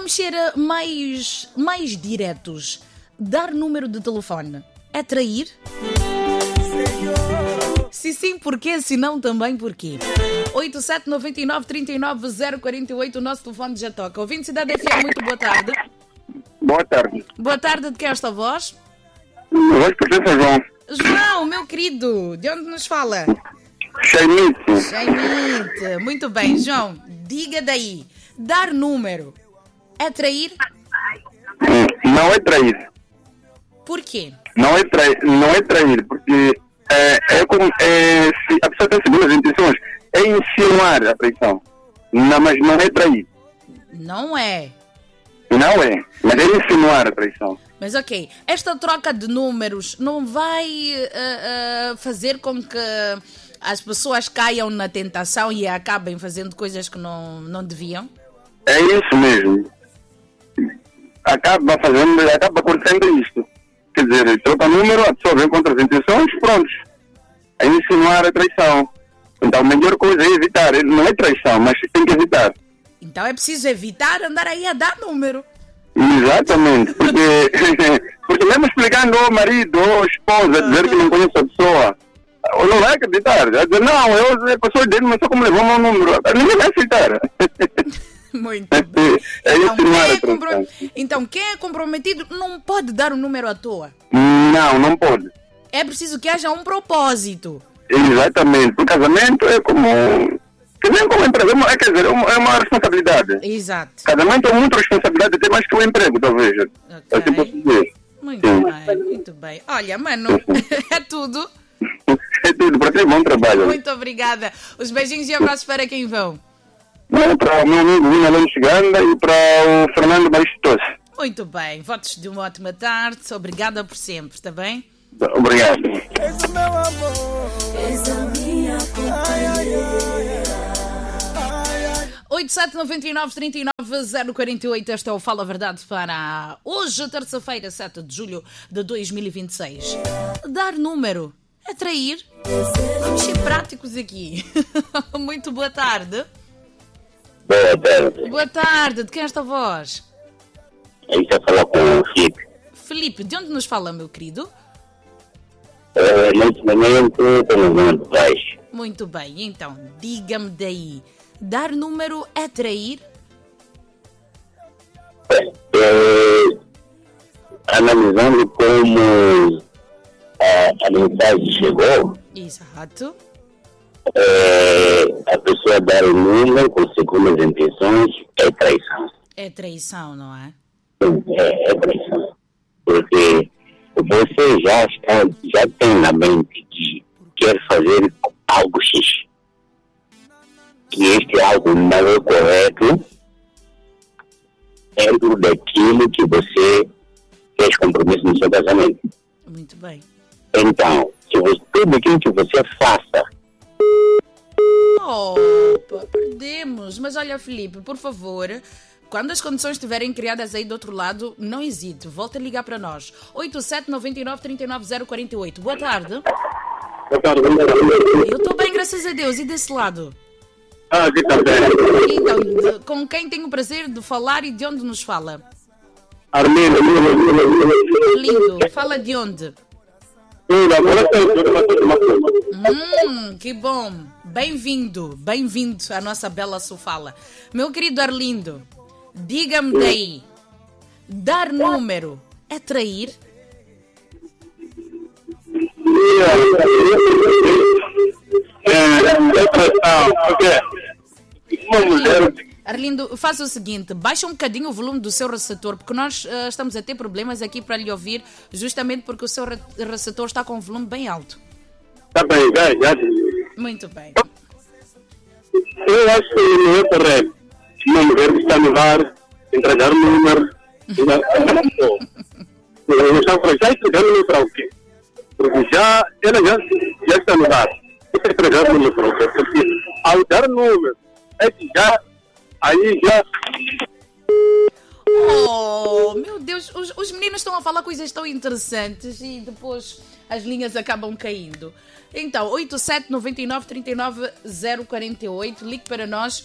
Vamos ser mais diretos. Dar número de telefone é trair? Se sim, porquê? Se não, também porquê? 8799-39-048, o nosso telefone já toca. Ouvinte Cidade FM, muito boa tarde. Boa tarde. Boa tarde, de quem é esta voz? Voz pertence a João. João, meu querido, de onde nos fala? Chaimite. Chaimite, muito bem. João, diga daí, dar número é trair? Não é trair. Por quê? Não é trair, porque se a pessoa tem segundas intenções, é insinuar a traição. Não, mas não é trair. Não é. Não é, mas é insinuar a traição. Mas ok, esta troca de números não vai fazer com que as pessoas caiam na tentação e acabem fazendo coisas que não deviam? É isso mesmo. Acaba acontecendo isto. Quer dizer, troca número, a pessoa vem com outras intenções, pronto. É insinuar a traição. Então a melhor coisa é evitar. Não é traição, mas tem que evitar. Então é preciso evitar andar aí a dar número. Exatamente, porque mesmo explicando ao marido ou à esposa, dizer que não conhece a pessoa, não vai acreditar. Vai dizer, não, a pessoa dele, mas só como levou o meu número. Ninguém vai aceitar. Muito bem. Então, quem é comprometido não pode dar um número à toa. Não pode. É preciso que haja um propósito. Exatamente. O casamento é como emprego, quer dizer, é uma responsabilidade. Exato. Casamento é muita responsabilidade, até mais que o emprego, talvez. Okay. Assim posso dizer. Muito bem, muito bem. Olha, mano, é tudo. É tudo, para ter bom trabalho. Muito obrigada. Os beijinhos e abraços para quem vão? Para o meu amigo Vina Lemos Ganda e para o Fernando Baristos. Muito bem, votos de uma ótima tarde. Obrigada por sempre, está bem? Obrigado. És o meu amor, és a minha companhia. 8799-39-048, este é o Fala Verdade para hoje, terça-feira, 7 de julho de 2026. Dar número é trair? Vamos ser práticos aqui. Muito boa tarde. Boa tarde. Boa tarde, de quem é esta voz? Aí está a falar com o Filipe. Filipe, de onde nos fala, meu querido? Neste momento, estou no mundo baixo. Muito bem, então, diga-me daí. Dar número é trair? Analisando como a mensagem chegou, Exato. a pessoa dar o número com segundas intenções é traição. É traição, não é? É traição. Porque você já tem na mente que quer fazer algo X. Que este algo não é correto dentro daquilo que você fez compromisso no seu casamento. Muito bem. Então, tudo aquilo que você faça... Opa, perdemos. Mas olha, Filipe, por favor, quando as condições estiverem criadas aí do outro lado, não hesite, volta a ligar para nós. 8799-39048. Boa tarde. Boa tarde. Eu estou bem, graças a Deus. E desse lado? Aqui também. Então, com quem tenho o prazer de falar e de onde nos fala? Armindo. Lindo. Fala de onde? Que bom. Bem-vindo à nossa bela Sofala. Meu querido Arlindo, diga-me daí, dar número é trair? Arlindo, faça o seguinte, baixa um bocadinho o volume do seu receptor, porque nós estamos a ter problemas aqui para lhe ouvir, justamente porque o seu receptor está com o volume bem alto. Está bem, já. Muito bem. Eu acho que não é correto uma mulher que está no bar, entregar número. Eu já entregar número para o quê? Porque ela já está no bar. Você entregar número para o quê? Porque ao dar número, é que aí já... Oh, meu Deus, os meninos estão a falar coisas tão interessantes e depois as linhas acabam caindo. Então, 8799-39048, ligue para nós